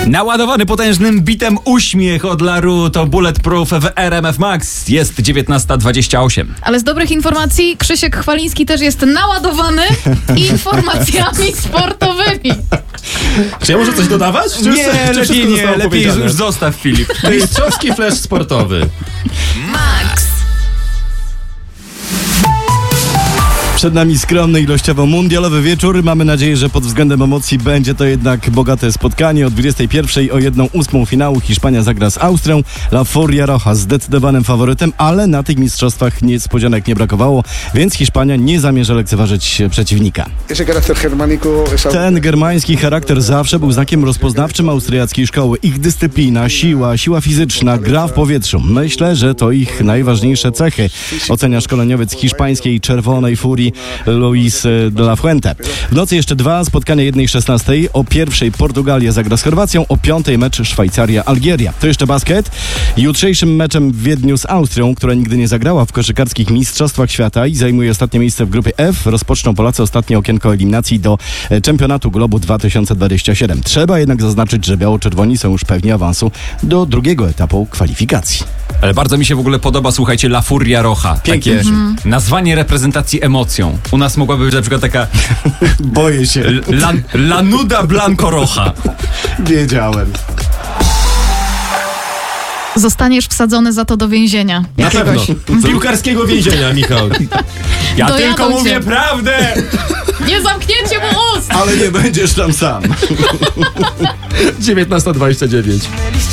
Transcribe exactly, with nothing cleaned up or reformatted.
Naładowany potężnym bitem uśmiech od Laru to Bulletproof w R M F Max. Jest dziewiętnasta dwadzieścia osiem. Ale z dobrych informacji Krzysiek Chwaliński też jest naładowany informacjami sportowymi. Czy ja muszę coś dodawać? Czy już- Nie, czy wszystko lepiej nie, zostało lepiej powiedziane? już zostaw, Filip. Mistrzowski flash sportowy. Max. Przed nami skromny ilościowo mundialowy wieczór. Mamy nadzieję, że pod względem emocji będzie to jednak bogate spotkanie. O dwudziestej pierwszej o jedną ósmą finału Hiszpania zagra z Austrią. La Furia Roja zdecydowanym faworytem, ale na tych mistrzostwach niespodzianek nie brakowało, więc Hiszpania nie zamierza lekceważyć przeciwnika. Ten germański charakter zawsze był znakiem rozpoznawczym austriackiej szkoły. Ich dyscyplina, siła, siła fizyczna, gra w powietrzu. Myślę, że to ich najważniejsze cechy, ocenia szkoleniowiec hiszpańskiej Czerwonej Furii Luis de la Fuente. W nocy jeszcze dwa spotkania jednej szesnastej. O pierwszej Portugalia zagra z Chorwacją, o piątej mecz Szwajcaria-Algieria. To jeszcze basket. Jutrzejszym meczem w Wiedniu z Austrią, która nigdy nie zagrała w koszykarskich mistrzostwach świata i zajmuje ostatnie miejsce w grupie F, rozpoczną Polacy ostatnie okienko eliminacji do Czempionatu Globu dwa tysiące dwudziestego siódmego. Trzeba jednak zaznaczyć, że biało-czerwoni są już pewni awansu do drugiego etapu kwalifikacji. Ale bardzo mi się w ogóle podoba, słuchajcie, La Furia Roja. Pięknie. Takie nazwanie reprezentacji emocją. U nas mogłaby być na przykład taka Boję się. La, La Nuda Blanco Roja. Wiedziałem. Zostaniesz wsadzony za to do więzienia. Na pewno. Piłkarskiego więzienia, Michał. Ja Dojadą tylko cię. mówię prawdę! Nie zamknięcie mu ust! Ale nie będziesz tam sam. dziewiętnasta dwadzieścia dziewięć.